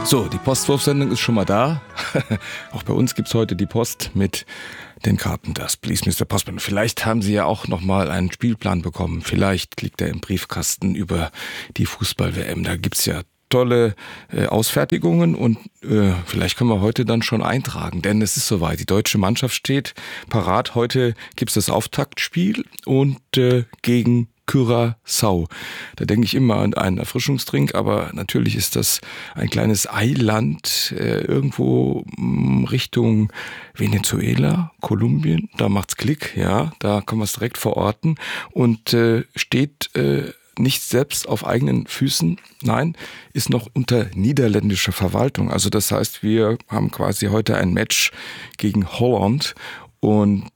So, die Postwurfsendung ist schon mal da. Auch bei uns gibt's heute die Post mit den Karten. Das Please Mr. Postman. Vielleicht haben Sie ja auch noch mal einen Spielplan bekommen. Vielleicht liegt er im Briefkasten über die Fußball-WM. Da gibt's ja tolle Ausfertigungen und vielleicht können wir heute dann schon eintragen, denn es ist soweit. Die deutsche Mannschaft steht parat. Heute gibt's das Auftaktspiel und gegen Curaçao. Da denke ich immer an einen Erfrischungstrink, aber natürlich ist das ein kleines Eiland irgendwo Richtung Venezuela, Kolumbien. Da macht's Klick, ja, da kann man es direkt verorten und steht nicht selbst auf eigenen Füßen, nein, ist noch unter niederländischer Verwaltung. Also das heißt, wir haben quasi heute ein Match gegen Holland und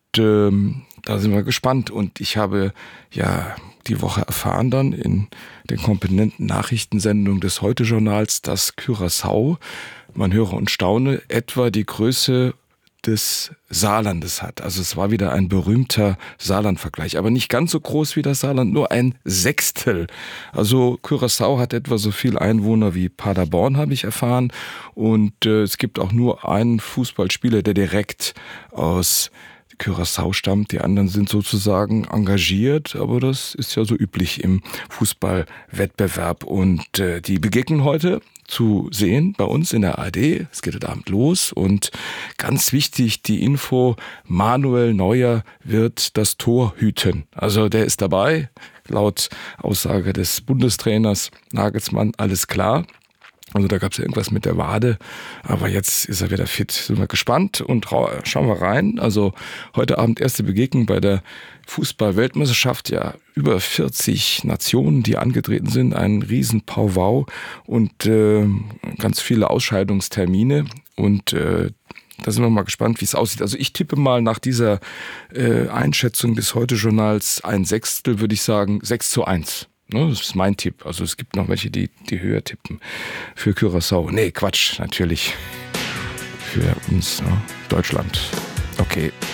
da sind wir gespannt. Und ich habe ja die Woche erfahren dann in den kompetenten Nachrichtensendungen des Heute-Journals, dass Curaçao, man höre und staune, etwa die Größe des Saarlandes hat. Also es war wieder ein berühmter Saarland-Vergleich, aber nicht ganz so groß wie das Saarland, nur ein Sechstel. Also Curaçao hat etwa so viel Einwohner wie Paderborn, habe ich erfahren. Und es gibt auch nur einen Fußballspieler, der direkt aus Curaçao stammt. Die anderen sind sozusagen engagiert, aber das ist ja so üblich im Fußballwettbewerb. Und die begegnen heute zu sehen bei uns in der ARD. Es geht heute Abend los und ganz wichtig die Info, Manuel Neuer wird das Tor hüten. Also der ist dabei, laut Aussage des Bundestrainers Nagelsmann, alles klar. Also da gab es ja irgendwas mit der Wade, aber jetzt ist er wieder fit. Sind wir gespannt und schauen wir rein. Also heute Abend erste Begegnung bei der Fußball-Weltmeisterschaft. Ja, über 40 Nationen, die angetreten sind. Ein riesen Powwow und ganz viele Ausscheidungstermine. Und da sind wir mal gespannt, wie es aussieht. Also ich tippe mal nach dieser Einschätzung des Heute-Journals ein Sechstel, würde ich sagen 6:1. Das ist mein Tipp. Also es gibt noch welche, die höher tippen. Für Curaçao. Nee, Quatsch, natürlich. Für uns, Deutschland. Okay.